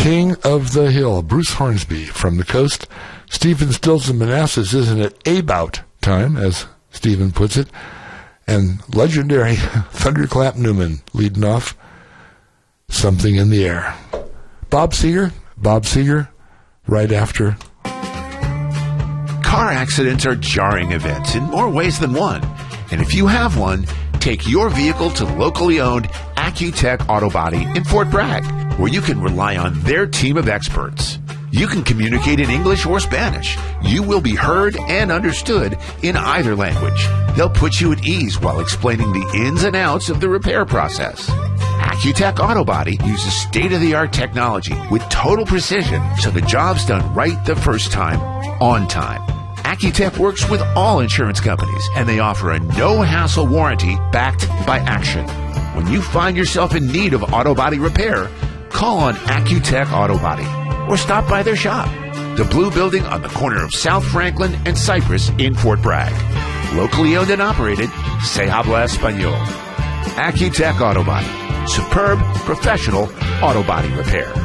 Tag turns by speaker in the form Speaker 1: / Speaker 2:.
Speaker 1: King of the Hill, Bruce Hornsby from the coast. Stephen Stills in Manassas isn't it about time, as Stephen puts it. And legendary Thunderclap Newman leading off, Something in the Air. Bob Seger, right after.
Speaker 2: Car accidents are jarring events in more ways than one. And if you have one, take your vehicle to locally owned Accutech Auto Body in Fort Bragg, where you can rely on their team of experts. You can communicate in English or Spanish. You will be heard and understood in either language. They'll put you at ease while explaining the ins and outs of the repair process. Accutech Auto Body uses state-of-the-art technology with total precision, so the job's done right the first time, on time. Accutech works with all insurance companies, and they offer a no-hassle warranty backed by action. When you find yourself in need of auto body repair, call on Accutech Auto Body or stop by their shop, the Blue Building on the corner of South Franklin and Cypress in Fort Bragg. Locally owned and operated, se habla español. Accutech Auto Body. Superb, professional auto body repair.